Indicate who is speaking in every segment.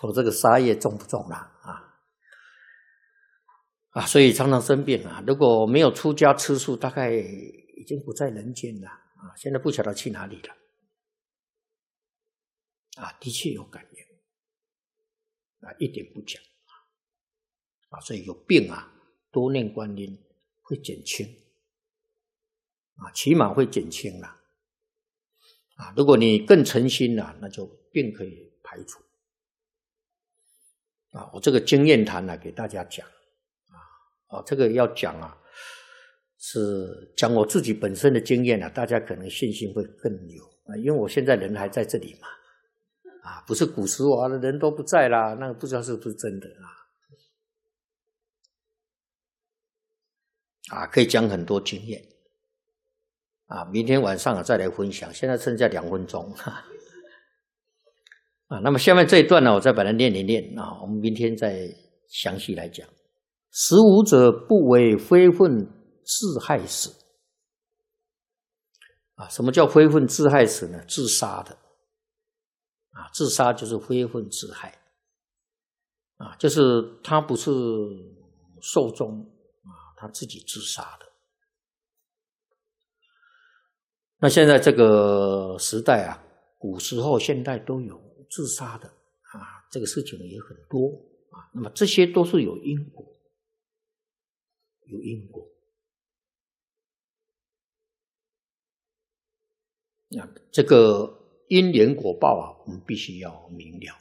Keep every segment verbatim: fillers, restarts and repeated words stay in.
Speaker 1: 我这个杀业重不重啦？啊啊，所以常常生病啊。如果没有出家吃素，大概已经不在人间了啊。现在不晓得去哪里了啊，的确有感应啊，一点不假啊。所以有病啊，多念观音会减轻啊，起码会减轻了啊。如果你更诚心了，那就病可以排除啊。我这个经验谈呢，给大家讲啊，啊，这个要讲啊，是讲我自己本身的经验啊，大家可能信心会更有啊，因为我现在人还在这里嘛，啊，不是古时候啊，人都不在啦，那个不知道是不是真的啊，啊，可以讲很多经验啊，明天晚上啊再来分享，现在剩下两分钟哈。啊，那么下面这一段呢，我再把它念一念啊，我们明天再详细来讲。十五者不为非分自害死啊，什么叫非分自害死呢？自杀的啊，自杀就是非分自害啊，就是他不是寿终啊，他自己自杀的。那现在这个时代啊，古时候、现代都有自杀的啊，这个事情也很多啊。那么这些都是有因果，有因果。那这个因缘果报啊，我们必须要明了。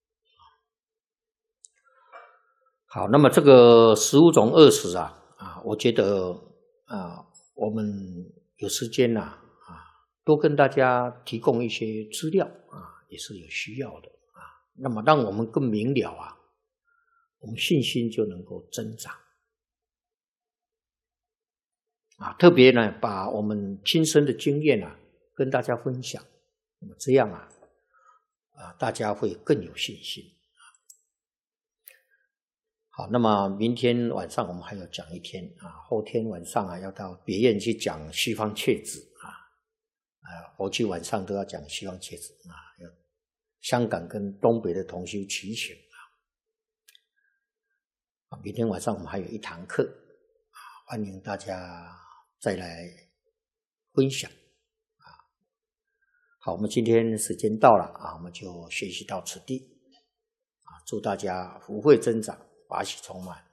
Speaker 1: 好，那么这个十五种恶死啊，啊，我觉得啊，我们有时间呐，啊，多跟大家提供一些资料啊，也是有需要的啊。那么让我们更明了啊，我们信心就能够增长啊。特别呢，把我们亲身的经验啊，跟大家分享，那么这样啊，啊，大家会更有信心。好，那么明天晚上我们还要讲一天啊，后天晚上啊要到别院去讲西方切子啊，啊，过去晚上都要讲西方切子啊，要香港跟东北的同修齐请啊，明天晚上我们还有一堂课啊，欢迎大家再来分享啊。好，我们今天时间到了啊，我们就学习到此地啊，祝大家福慧增长，法喜充满。